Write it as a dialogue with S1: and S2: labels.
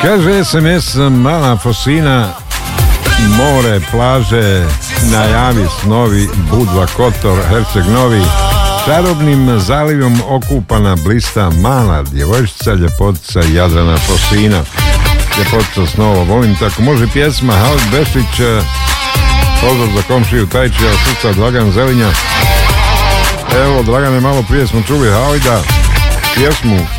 S1: Kaže SMS, mala Fosina, more, plaže, najavi snovi, Budva, Kotor, Herceg Novi, čarobnim zalivom okupana blista mala djevojčica, ljepotica Jadrana Fosina. Ljepotica snova, volim tako. Može pjesma Halis Bešić, pozdrav za komšiju Tajčija, suca Dragan Zelinja. Evo, Dragane, malo prije smo čuli Halida, pjesmu